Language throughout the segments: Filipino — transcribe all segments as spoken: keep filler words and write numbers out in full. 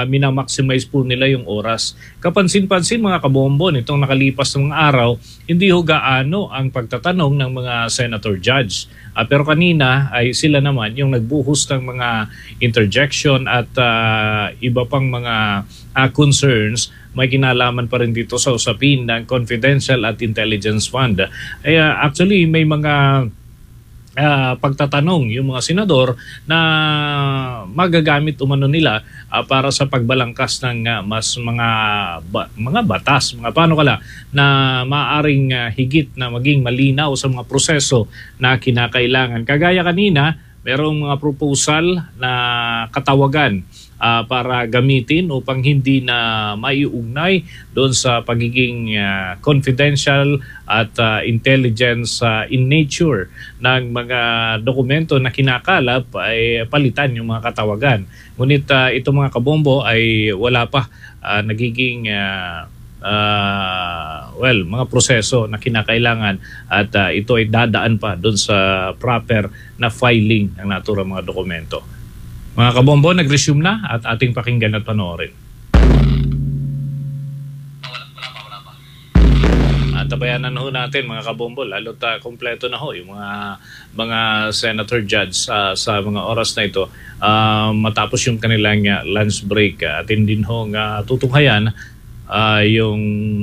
minamaximize po nila yung oras. Kapansin-pansin mga kabombo, nitong nakalipas ng mga araw, hindi ho gaano ang pagtatanong ng mga senator judge. Uh, pero kanina ay sila naman yung nagbuhos ng mga interjection at uh, iba pang mga uh, concerns. May kinalaman pa rin dito sa usapin ng Confidential at Intelligence Fund. Ay, uh, actually, may mga Uh, pagtatanong yung mga senador na magagamit umano nila uh, para sa pagbalangkas ng uh, mas mga ba, mga batas, mga paano kala na maaring uh, higit na maging malinaw sa mga proseso na kinakailangan. Kagaya kanina, merong mga proposal na katawagan Uh, para gamitin upang hindi na maiugnay doon sa pagiging uh, confidential at uh, intelligence uh, in nature ng mga dokumento na kinakalap ay palitan yung mga katawagan. Ngunit uh, itong mga kabombo ay wala pa uh, nagiging uh, uh, well, mga proseso na kinakailangan at uh, ito ay dadaan pa doon sa proper na filing ng naturang mga dokumento. Mga kabombo, nag-resume na at ating pakinggan at panoorin. Wala, wala pa, wala pa. At tabayanan ho natin mga kabombo, lalo't uh, kompleto na ho yung mga, mga senator judge uh, sa mga oras na ito uh, matapos yung kanilang uh, lunch break. Uh, atin din ho nga tutunghayan uh, yung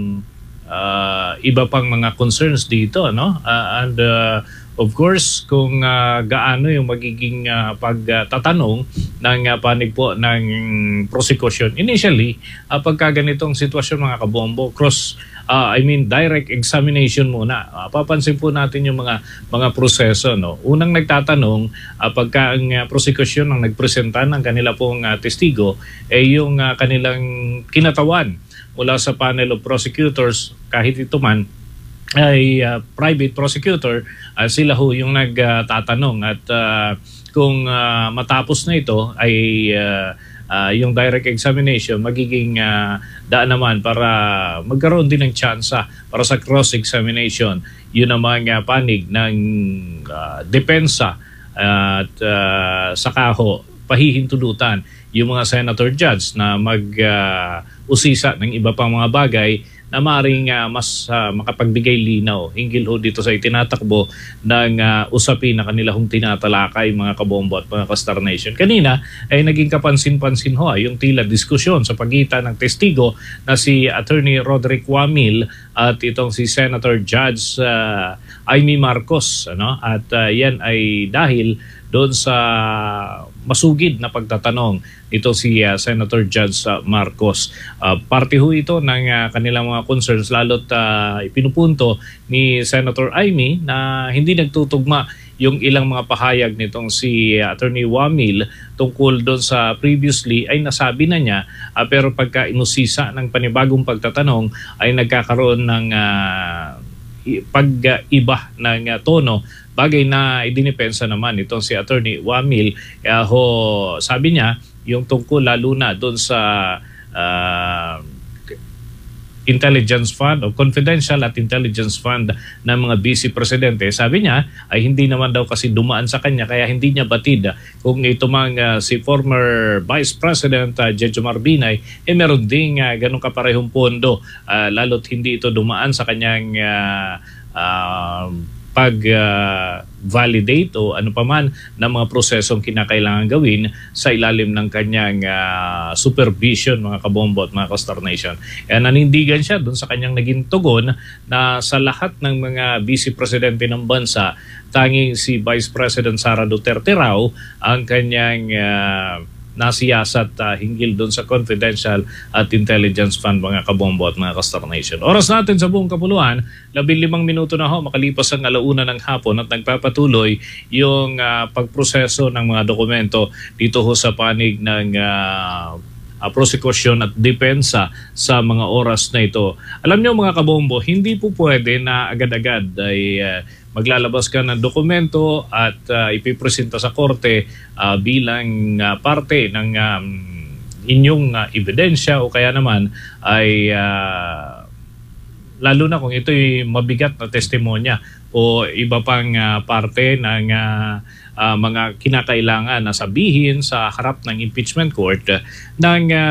uh, iba pang mga concerns dito, no? Uh, and uh, of course, kung uh, gaano yung magiging uh, pagtatanong uh, ng uh, panig po ng prosecution. Initially, uh, pagka ganitong sitwasyon mga kabombo, cross, uh, I mean direct examination muna. Uh, papansin po natin yung mga mga proseso. No? Unang nagtatanong, uh, pagka ang uh, prosecution ang nagpresenta ng kanila pong uh, testigo, eh yung uh, kanilang kinatawan mula sa panel of prosecutors, kahit ito man, ay uh, private prosecutor, uh, sila ho yung nagtatanong uh, at uh, kung uh, matapos na ito ay uh, uh, yung direct examination magiging uh, daan naman para magkaroon din ng tsansa para sa cross-examination. Yun naman uh, panig ng uh, depensa uh, at uh, saka ho pahihintulutan yung mga senator judge na mag-usisa uh, ng iba pang mga bagay na maaaring uh, mas uh, makapagbigay linaw hinggil ho dito sa itinatakbo ng uh, usapin na kanila hong tinatalakay mga kabombo at mga Kastar Nation. Kanina ay naging kapansin-pansin ho yung tila diskusyon sa pagitan ng testigo na si Attorney Roderick Wamil at itong si Senator Judge uh, Amy Marcos. Ano? At uh, yan ay dahil doon sa masugid na pagtatanong ito si uh, Senator Judge uh, Marcos. Uh, parte ho ito ng uh, kanilang mga concerns, lalo't uh, ipinupunto ni Senator Amy na hindi nagtutugma yung ilang mga pahayag nitong si uh, Attorney Wamil tungkol doon sa previously ay nasabi na niya, uh, pero pagka inusisa ng panibagong pagtatanong ay nagkakaroon ng uh, pag-iba ng uh, tono, bagay na idinipensa naman itong si Attorney Wamil. Kaya ho, sabi niya, yung tungkol lalo na doon sa uh, Intelligence Fund o Confidential at Intelligence Fund ng mga Vice Presidente, sabi niya ay hindi naman daw kasi dumaan sa kanya kaya hindi niya batid kung ito mang uh, si former Vice President uh, Jejo Marbinay eh meron ding uh, ganong kaparehong pondo uh, lalo't hindi ito dumaan sa kanyang uh, uh, pag-validate uh, o ano paman ng mga prosesong kinakailangan gawin sa ilalim ng kanyang uh, supervision mga kabombo at mga Kastar Nation. E nanindigan siya dun sa kanyang naging tugon na sa lahat ng mga Vice Presidente ng bansa, tanging si Vice President Sara Duterte raw ang kanyang uh, nasiyasat uh, hinggil doon sa Confidential at Intelligence Fund mga kabombo at mga Kastar Nation. Oras natin sa buong kapuluan, labing limang minuto na ho, makalipas ang alauna ng hapon at nagpapatuloy yung uh, pagproseso ng mga dokumento dito ho sa panig ng uh, uh, prosecution at depensa sa mga oras na ito. Alam niyo mga kabombo, hindi po pwede na agad-agad ay uh, maglalabas ka ng dokumento at uh, ipipresenta sa korte uh, bilang uh, parte ng um, inyong uh, ebidensya o kaya naman ay uh, lalo na kung ito'y mabigat na testimonya o iba pang uh, parte ng uh, uh, mga kinakailangan na sabihin sa harap ng impeachment court uh, ng uh,